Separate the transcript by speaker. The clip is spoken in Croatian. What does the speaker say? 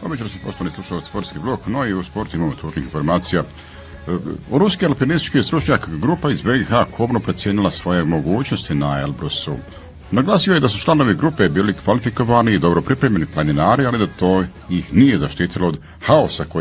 Speaker 1: Obično se poštovani slušao sportski blok, no i u sportu imamo točnih informacija. Ruski alpinistički stručnjak grupa iz BiH kobno precijenila svoje mogućnosti na Elbrusu. Naglasio je da su članovi grupe bili kvalifikovani i dobro pripremljeni planinari, ali da to ih nije zaštitilo od haosa koji